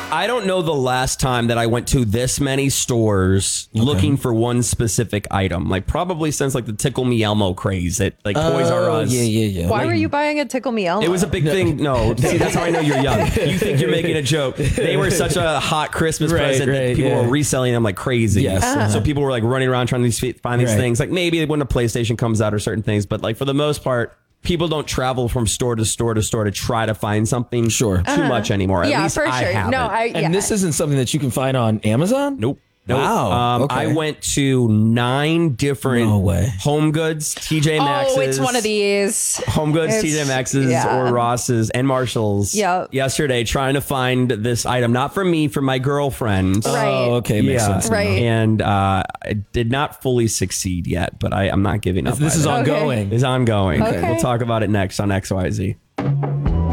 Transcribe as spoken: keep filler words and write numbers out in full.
I don't know the last time that I went to this many stores okay. looking for one specific item. Like probably since like the Tickle Me Elmo craze at like oh, Toys R Us. Yeah, yeah, yeah. Why like, were you buying a Tickle Me Elmo? It was a big thing. No, see, that's how I know you're young. You think you're making a joke. They were such a hot Christmas right, present right, that people yeah. were reselling them like crazy. Yes. Uh-huh. So people were like running around trying to find these right. things. Like maybe when a PlayStation comes out or certain things, but like for the most part, people don't travel from store to store to store to try to find something sure. too uh-huh. much anymore. At yeah, least for I sure. haven't. No, I, yeah. And this isn't something that you can find on Amazon? Nope. Nope. Wow. Um, okay. I went to nine different no way. Home Goods, T J Maxx's. Oh, it's one of these. Home Goods, it's, T J Maxx's, yeah. or Ross's, and Marshall's. Yep. Yesterday, trying to find this item, not for me, for my girlfriend. Right. Oh, okay. Makes yeah. sense. Right. And uh, I did not fully succeed yet, but I, I'm not giving up. This is either. ongoing. Okay. It's ongoing. Okay. We'll talk about it next on X Y Z.